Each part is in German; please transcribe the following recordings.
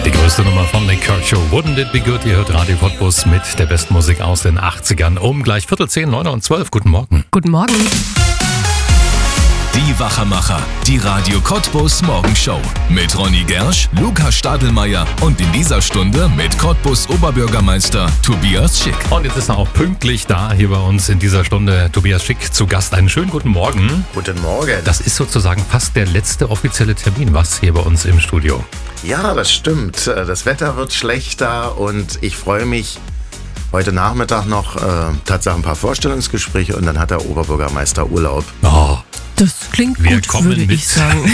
Die größte Nummer von Nick Kershaw, Wouldn't It Be Good? Ihr hört Radio Cottbus mit der besten Musik aus den 80ern um gleich 9:15, 9 und 12. Guten Morgen. Guten Morgen. Die Wachermacher, die Radio Cottbus Morgenshow. Mit Ronny Gersch, Lukas Stadelmeier und in dieser Stunde mit Cottbus Oberbürgermeister Tobias Schick. Und jetzt ist er auch pünktlich da hier bei uns in dieser Stunde. Tobias Schick zu Gast. Einen schönen guten Morgen. Guten Morgen. Das ist sozusagen fast der letzte offizielle Termin, was hier bei uns im Studio. Ja, das stimmt. Das Wetter wird schlechter und ich freue mich. Heute Nachmittag noch Tatsache ein paar Vorstellungsgespräche und dann hat der Oberbürgermeister Urlaub. Oh. Das klingt Wir gut, kommen würde mit. ich sagen.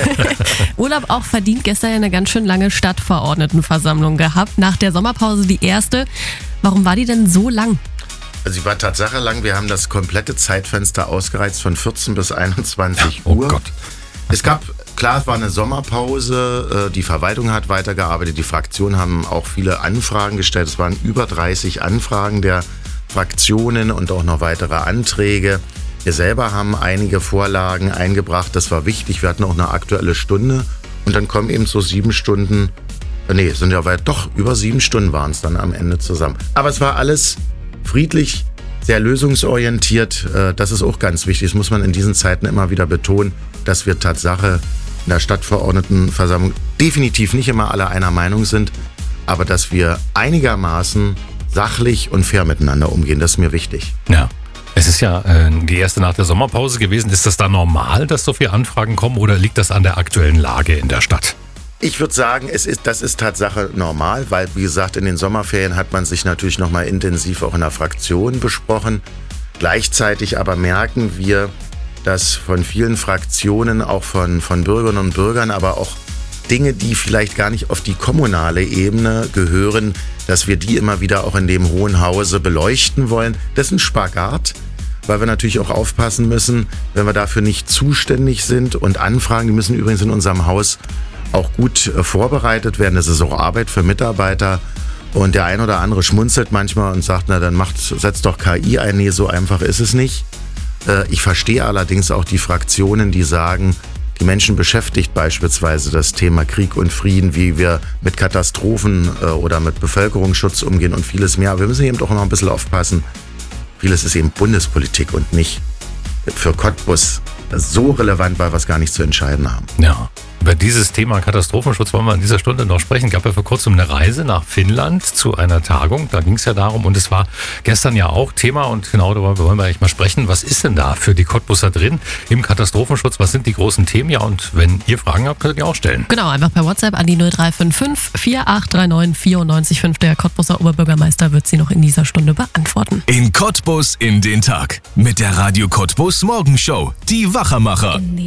Urlaub auch verdient. Gestern ja eine ganz schön lange Stadtverordnetenversammlung gehabt. Nach der Sommerpause die erste. Warum war die denn so lang? Also sie war Tatsache lang. Wir haben das komplette Zeitfenster ausgereizt von 14 bis 21 Uhr. Oh Gott. Es gab, klar, es war eine Sommerpause. Die Verwaltung hat weitergearbeitet. Die Fraktionen haben auch viele Anfragen gestellt. Es waren über 30 Anfragen der Fraktionen und auch noch weitere Anträge. Wir selber haben einige Vorlagen eingebracht, das war wichtig. Wir hatten auch eine aktuelle Stunde und dann kommen eben so 7 Stunden, sind ja weit, doch über 7 Stunden waren es dann am Ende zusammen. Aber es war alles friedlich, sehr lösungsorientiert. Das ist auch ganz wichtig, das muss man in diesen Zeiten immer wieder betonen, dass wir Tatsache in der Stadtverordnetenversammlung definitiv nicht immer alle einer Meinung sind, aber dass wir einigermaßen sachlich und fair miteinander umgehen, das ist mir wichtig. Ja. Es ist ja die erste nach der Sommerpause gewesen. Ist das da normal, dass so viele Anfragen kommen oder liegt das an der aktuellen Lage in der Stadt? Ich würde sagen, das ist Tatsache normal, weil, wie gesagt, in den Sommerferien hat man sich natürlich nochmal intensiv auch in der Fraktion besprochen. Gleichzeitig aber merken wir, dass von vielen Fraktionen, auch von Bürgerinnen und Bürgern, aber auch Dinge, die vielleicht gar nicht auf die kommunale Ebene gehören, dass wir die immer wieder auch in dem Hohen Hause beleuchten wollen. Das ist ein Spagat, weil wir natürlich auch aufpassen müssen, wenn wir dafür nicht zuständig sind und Anfragen, die müssen übrigens in unserem Haus auch gut vorbereitet werden. Das ist auch Arbeit für Mitarbeiter. Und der ein oder andere schmunzelt manchmal und sagt, na dann setzt doch KI ein. Nee, so einfach ist es nicht. Ich verstehe allerdings auch die Fraktionen, die sagen, die Menschen beschäftigt beispielsweise das Thema Krieg und Frieden, wie wir mit Katastrophen oder mit Bevölkerungsschutz umgehen und vieles mehr. Aber wir müssen eben doch noch ein bisschen aufpassen. Vieles ist eben Bundespolitik und nicht für Cottbus so relevant, weil wir es gar nicht zu entscheiden haben. Ja. Über dieses Thema Katastrophenschutz wollen wir in dieser Stunde noch sprechen. Es gab ja vor kurzem eine Reise nach Finnland zu einer Tagung. Da ging es ja darum und es war gestern ja auch Thema und genau darüber wollen wir eigentlich mal sprechen. Was ist denn da für die Cottbuser drin im Katastrophenschutz? Was sind die großen Themen? Ja, und wenn ihr Fragen habt, könnt ihr die auch stellen. Genau, einfach per WhatsApp an die 0355 4839 94,5. Der Cottbuser Oberbürgermeister wird sie noch in dieser Stunde beantworten. In Cottbus in den Tag mit der Radio Cottbus Morgenshow. Die Wachermacher.